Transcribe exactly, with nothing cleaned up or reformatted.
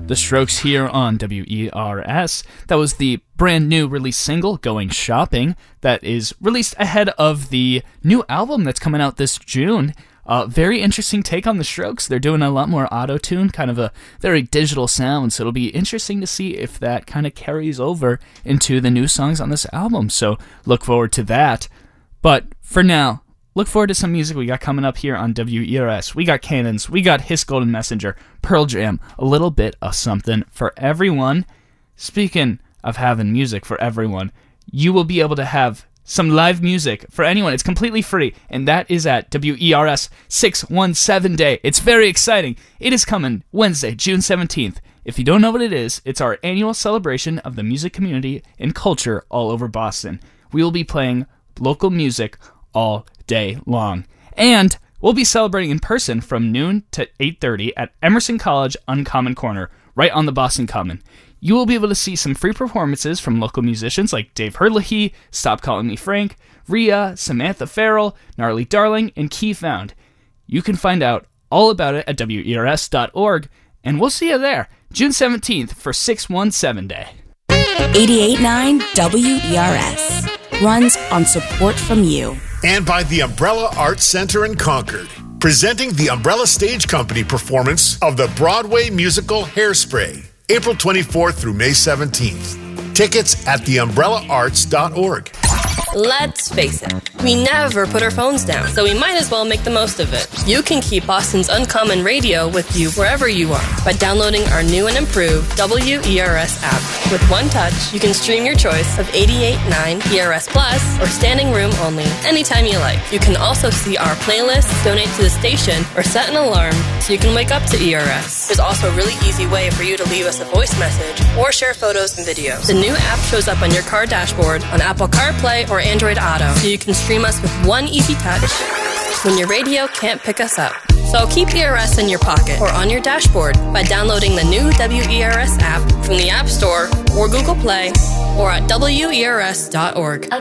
The Strokes here on W E R S. That was the brand new release single, Going Shopping, that is released ahead of the new album that's coming out this June. Uh, very interesting take on the Strokes. They're doing a lot more auto-tune, kind of a very digital sound, so it'll be interesting to see if that kind of carries over into the new songs on this album, so look forward to that. But for now, look forward to some music we got coming up here on W E R S. We got Cannons, we got Hiss Golden Messenger, Pearl Jam, a little bit of something for everyone. Speaking of having music for everyone, you will be able to have some live music for anyone. It's completely free, and that is at W E R S six one seven Day. It's very exciting. It is coming Wednesday, June seventeenth. If you don't know what it is, it's our annual celebration of the music community and culture all over Boston. We will be playing local music all day long. And we'll be celebrating in person from noon to eight thirty at Emerson College Uncommon Corner, right on the Boston Common. You will be able to see some free performances from local musicians like Dave Hurley, Stop Calling Me Frank, Rhea, Samantha Farrell, Gnarly Darling, and Key Found. You can find out all about it at W E R S dot org, and we'll see you there, June seventeenth for six one seven Day. eighty-eight point nine W E R S runs on support from you. And by the Umbrella Arts Center in Concord, presenting the Umbrella Stage Company performance of the Broadway musical Hairspray, April twenty-fourth through May seventeenth. Tickets at the umbrella arts dot org. Let's face it, we never put our phones down, so we might as well make the most of it. You can keep Boston's Uncommon Radio with you wherever you are by downloading our new and improved W E R S app. With one touch, you can stream your choice of eighty-eight point nine E R S Plus or standing room only anytime you like. You can also see our playlists, donate to the station, or set an alarm so you can wake up to E R S. There's also a really easy way for you to leave us a voice message or share photos and videos. The new app shows up on your car dashboard on Apple CarPlay or Android Auto, so you can stream us with one easy touch when your radio can't pick us up. So keep E R S in your pocket or on your dashboard by downloading the new W E R S app from the App Store or Google Play or at W E R S dot org.